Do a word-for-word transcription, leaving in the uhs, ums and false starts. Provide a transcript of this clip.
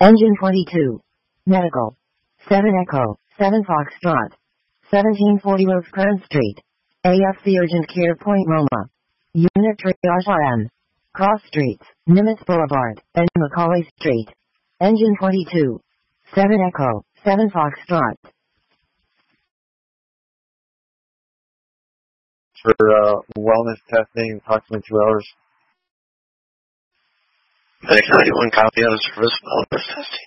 Engine twenty-two. Medical. seven Echo, seven Foxtrot. seventeen forty Rosecrans Street. A F C Urgent Care Point Roma. Unit Triage R M. Cross Streets, Nimitz Boulevard, and Macaulay Street. Engine twenty-two. seven Echo, seven Foxtrot. For uh, wellness testing, approximately two hours. Medic ninety-one, copy out of service, wellness testing.